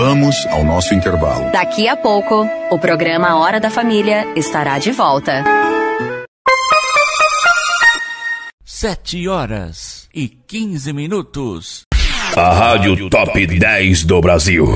Vamos ao nosso intervalo. Daqui a pouco, o programa Hora da Família estará de volta. 7h15. A Rádio Top 10 do Brasil.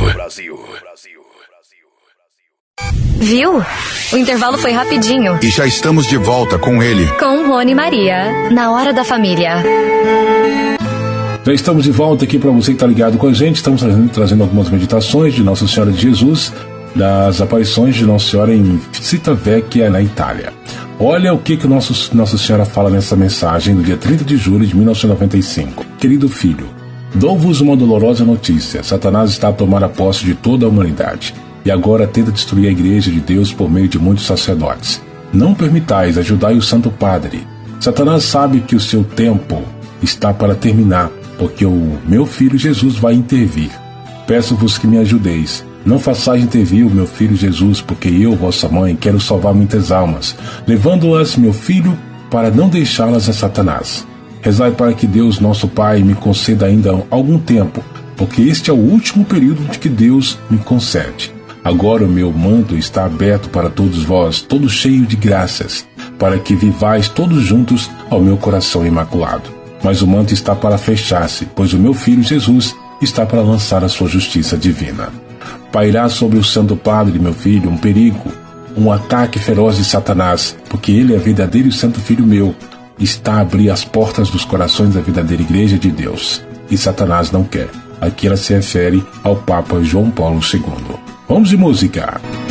Viu? O intervalo foi rapidinho. E já estamos de volta com ele. Com Rony e Maria, na Hora da Família. Já estamos de volta aqui para você que está ligado com a gente. Estamos trazendo algumas meditações de Nossa Senhora de Jesus, das aparições de Nossa Senhora em Civitavecchia, na Itália. Olha o que Nossa Senhora fala nessa mensagem no dia 30 de julho de 1995. Querido filho, dou-vos uma dolorosa notícia. Satanás está a tomar a posse de toda a humanidade e agora tenta destruir a Igreja de Deus por meio de muitos sacerdotes. Não permitais, ajudai o Santo Padre. Satanás sabe que o seu tempo está para terminar, porque o meu filho Jesus vai intervir. Peço-vos que me ajudeis. Não façais intervir o meu filho Jesus, porque eu, vossa mãe, quero salvar muitas almas, levando-as, meu filho, para não deixá-las a Satanás. Rezai para que Deus, nosso Pai, me conceda ainda algum tempo, porque este é o último período de que Deus me concede. Agora o meu manto está aberto para todos vós, todo cheio de graças, para que vivais todos juntos ao meu coração imaculado. Mas o manto está para fechar-se, pois o meu filho Jesus está para lançar a sua justiça divina. Pairá sobre o Santo Padre, meu filho, um perigo, um ataque feroz de Satanás, porque ele é verdadeiro e santo filho meu, está a abrir as portas dos corações da verdadeira Igreja de Deus. E Satanás não quer. Aqui ela se refere ao Papa João Paulo II. Vamos de música!